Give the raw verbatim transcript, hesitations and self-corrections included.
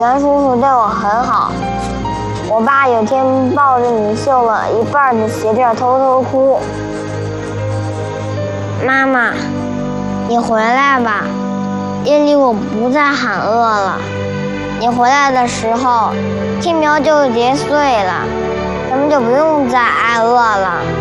袁叔叔对我很好。我爸有天抱着你绣了一半的鞋垫，偷偷哭。妈妈，你回来吧，夜里我不再喊饿了。你回来的时候，天苗就结碎了，咱们就不用再挨饿了。